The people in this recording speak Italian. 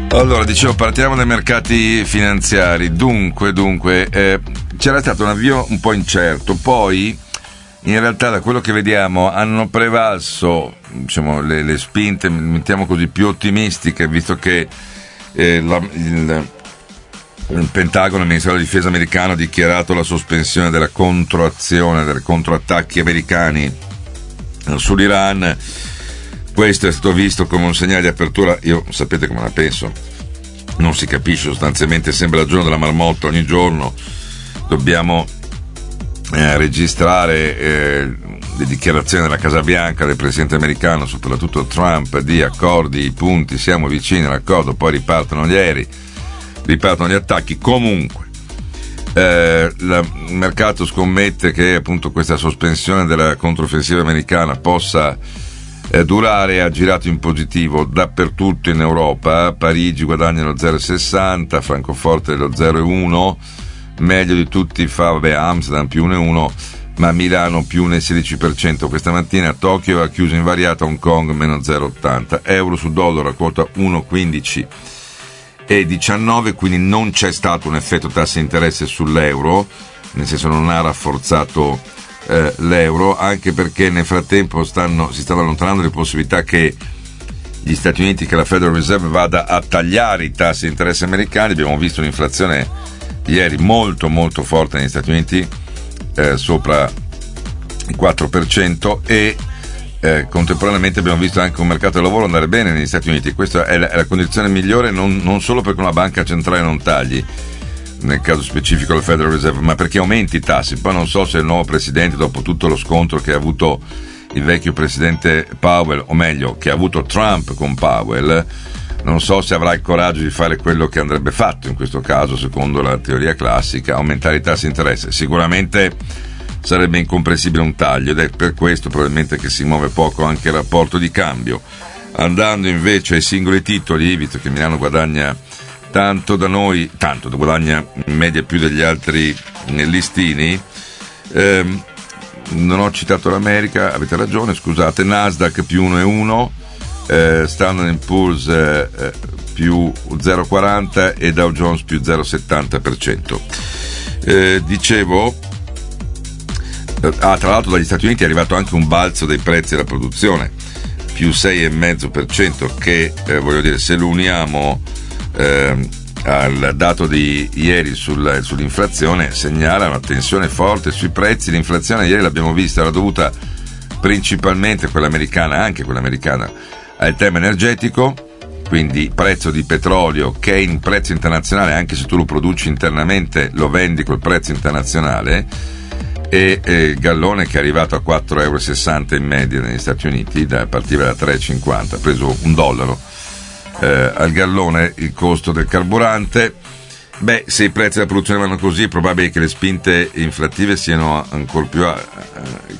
Allora, dicevo, partiamo dai mercati finanziari. Dunque, c'era stato un avvio un po' incerto, poi in realtà da quello che vediamo hanno prevalso, diciamo, le spinte, mettiamo così, più ottimistiche, visto che il Pentagono, il Ministero della Difesa americano, ha dichiarato la sospensione della controazione, dei controattacchi americani sull'Iran. Questo è stato visto come un segnale di apertura. Io sapete come la penso, non si capisce, sostanzialmente sembra il giorno della marmotta, ogni giorno dobbiamo registrare le dichiarazioni della Casa Bianca, del presidente americano, soprattutto Trump, di accordi, i punti, siamo vicini all'accordo, poi ripartono gli aerei, ripartono gli attacchi. Comunque il mercato scommette che appunto questa sospensione della controffensiva americana possa durare, ha girato in positivo dappertutto in Europa. Parigi guadagna lo 0,60, Francoforte lo 0,1, meglio di tutti fa Amsterdam più 1,1, ma Milano più 1,16%. Questa mattina Tokyo ha chiuso invariata, Hong Kong meno 0,80, euro su dollaro a quota 1,15 e 19, quindi non c'è stato un effetto tassi di interesse sull'euro, nel senso non ha rafforzato l'euro, anche perché nel frattempo si stanno allontanando le possibilità che gli Stati Uniti, che la Federal Reserve vada a tagliare i tassi di interesse americani. Abbiamo visto un'inflazione ieri molto molto forte negli Stati Uniti, sopra il 4%, e contemporaneamente abbiamo visto anche un mercato del lavoro andare bene negli Stati Uniti. Questa è la condizione migliore, non solo perché una banca centrale non tagli, nel caso specifico la Federal Reserve, ma perché aumenti i tassi. Poi non so se il nuovo presidente, dopo tutto lo scontro che ha avuto il vecchio presidente Powell, o meglio che ha avuto Trump con Powell, non so se avrà il coraggio di fare quello che andrebbe fatto in questo caso, secondo la teoria classica, aumentare i tassi di interesse. Sicuramente sarebbe incomprensibile un taglio, ed è per questo probabilmente che si muove poco anche il rapporto di cambio. Andando invece ai singoli titoli, visto che Milano guadagna tanto, guadagna in media più degli altri listini. Non ho citato l'America, avete ragione, scusate. Nasdaq più 1,1, Standard & Poor's più 0,40 e Dow Jones più 0,70%. Dicevo, tra l'altro dagli Stati Uniti è arrivato anche un balzo dei prezzi della produzione, più 6,5%, che voglio dire, se lo uniamo al dato di ieri sull'inflazione, segnala una tensione forte sui prezzi. L'inflazione ieri l'abbiamo vista, era dovuta principalmente, anche quella americana, al tema energetico, quindi prezzo di petrolio che è in prezzo internazionale, anche se tu lo produci internamente lo vendi col prezzo internazionale, e il gallone che è arrivato a 4,60 € in media negli Stati Uniti, partiva da 3,50, ha preso $1 al gallone il costo del carburante. Se i prezzi della produzione vanno così, è probabile che le spinte inflattive siano ancora più